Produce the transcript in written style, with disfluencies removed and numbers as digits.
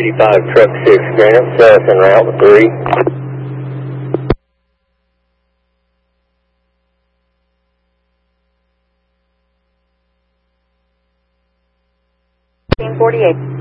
85 truck 6 Grant, south en route 3. 48.